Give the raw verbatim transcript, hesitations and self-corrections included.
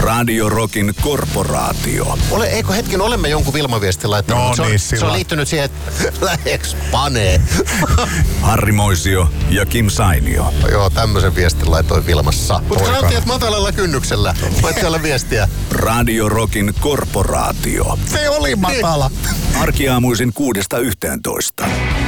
Radio Rockin korporaatio. Ole, eikö hetken, olemme jonkun Vilma-viestin laittanut, No mutta se, on, niin, se on silloin. liittynyt siihen, että läheks panee. Harri Moisio ja Kim Sainio. Joo, tämmöisen viestin laitoin Vilmassa. Mutta Poika. sanottiin, että matalalla kynnyksellä. Voit siellä viestiä. Radio Rockin korporaatio. Se oli matala. Arkiaamuisin kuudesta yhteentoista.